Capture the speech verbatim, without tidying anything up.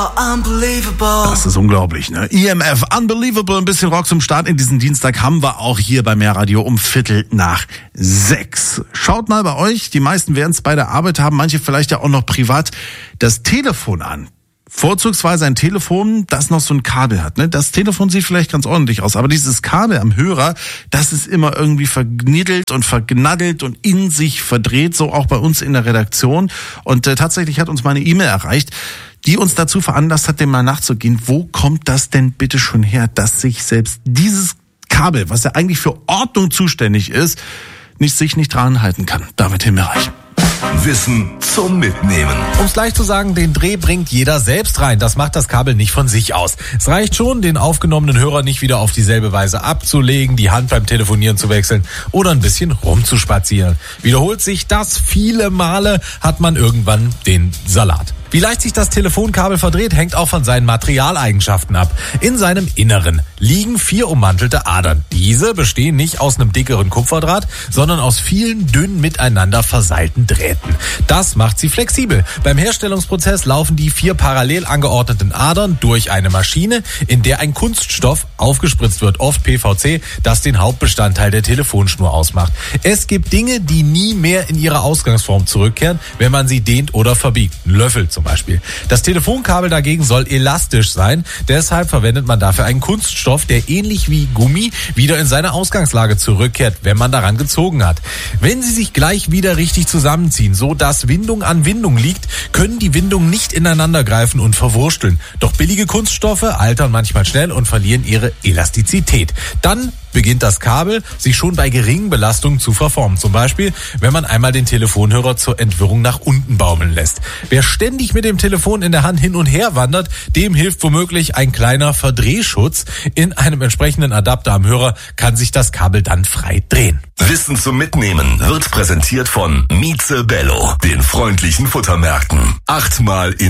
Unbelievable. Das ist unglaublich, ne? I M F, Unbelievable, ein bisschen Rock zum Start in diesen Dienstag haben wir auch hier bei Mehrradio um Viertel nach sechs. Schaut mal bei euch, die meisten werden es bei der Arbeit haben, manche vielleicht ja auch noch privat, das Telefon an. Vorzugsweise ein Telefon, das noch so ein Kabel hat, ne? Das Telefon sieht vielleicht ganz ordentlich aus, aber dieses Kabel am Hörer, das ist immer irgendwie verkniddelt und vergnaddelt und in sich verdreht, so auch bei uns in der Redaktion. Und äh, tatsächlich hat uns mal eine E-Mail erreicht, die uns dazu veranlasst hat, dem mal nachzugehen, wo kommt das denn bitte schon her, dass sich selbst dieses Kabel, was ja eigentlich für Ordnung zuständig ist, nicht sich nicht dran halten kann. David Himmelreich. Wissen zum Mitnehmen. Um es gleich zu sagen, den Dreh bringt jeder selbst rein. Das macht das Kabel nicht von sich aus. Es reicht schon, den aufgenommenen Hörer nicht wieder auf dieselbe Weise abzulegen, die Hand beim Telefonieren zu wechseln oder ein bisschen rumzuspazieren. Wiederholt sich das viele Male, hat man irgendwann den Salat. Wie leicht sich das Telefonkabel verdreht, hängt auch von seinen Materialeigenschaften ab. In seinem Inneren liegen vier ummantelte Adern. Diese bestehen nicht aus einem dickeren Kupferdraht, sondern aus vielen dünn miteinander verseilten Drähten. Das macht sie flexibel. Beim Herstellungsprozess laufen die vier parallel angeordneten Adern durch eine Maschine, in der ein Kunststoff aufgespritzt wird, oft P V C, das den Hauptbestandteil der Telefonschnur ausmacht. Es gibt Dinge, die nie mehr in ihre Ausgangsform zurückkehren, wenn man sie dehnt oder verbiegt. Ein Löffel zum Beispiel. Das Telefonkabel dagegen soll elastisch sein, deshalb verwendet man dafür einen Kunststoff, der ähnlich wie Gummi wieder in seine Ausgangslage zurückkehrt, wenn man daran gezogen hat. Wenn sie sich gleich wieder richtig zusammenziehen, so dass Windung an Windung liegt, können die Windungen nicht ineinander greifen und verwursteln. Doch billige Kunststoffe altern manchmal schnell und verlieren ihre Elastizität. Dann beginnt das Kabel sich schon bei geringen Belastungen zu verformen. Zum Beispiel, wenn man einmal den Telefonhörer zur Entwirrung nach unten baumeln lässt. Wer ständig mit dem Telefon in der Hand hin und her wandert, dem hilft womöglich ein kleiner Verdrehschutz. In einem entsprechenden Adapter am Hörer kann sich das Kabel dann frei drehen. Wissen zum Mitnehmen wird präsentiert von Mieze Bello, den freundlichen Futtermärkten. Achtmal in